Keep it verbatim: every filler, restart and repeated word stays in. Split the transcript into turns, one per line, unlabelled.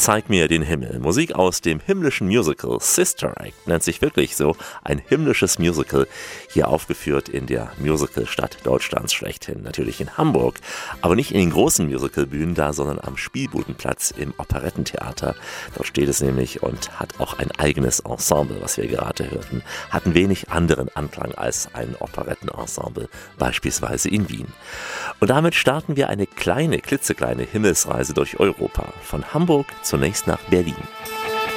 Zeig mir den Himmel. Musik aus dem himmlischen Musical Sister Act, nennt sich wirklich so, ein himmlisches Musical, hier aufgeführt in der Musicalstadt Deutschlands schlechthin, natürlich in Hamburg, aber nicht in den großen Musicalbühnen da, sondern am Spielbudenplatz im Operettentheater. Dort steht es nämlich und hat auch ein eigenes Ensemble, was wir gerade hörten, hat ein wenig anderen Anklang als ein Operettenensemble, beispielsweise in Wien. Und damit starten wir eine kleine, klitzekleine Himmelsreise durch Europa, von Hamburg zunächst nach Berlin.